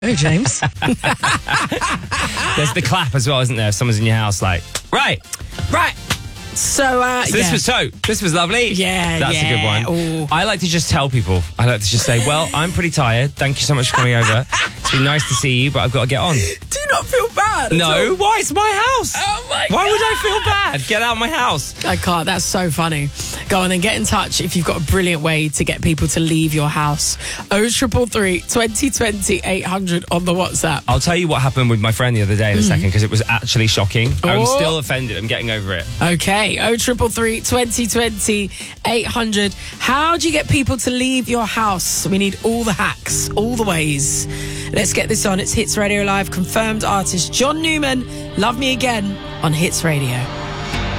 Oh, James. There's the clap as well, isn't there? If someone's in your house, like, right. So This was lovely. Yeah, That's a good one. Ooh. I like to just tell people. I like to just say, well, I'm pretty tired. Thank you so much for coming over. It's been nice to see you, but I've got to get on. Do you not feel bad? No, why? It's my house. Oh, my God. Why would I feel bad? Get out of my house. I can't. That's so funny. Go on and get in touch if you've got a brilliant way to get people to leave your house. 0333 2020 800 on the WhatsApp. I'll tell you what happened with my friend the other day in a second, because it was actually shocking. I'm Oh. still offended. I'm getting over it. Okay, 0333 2020 800. How do you get people to leave your house? We need all the hacks, all the ways. Let's get this on. It's Hits Radio Live. Confirmed artist John Newman, Love Me Again on Hits Radio.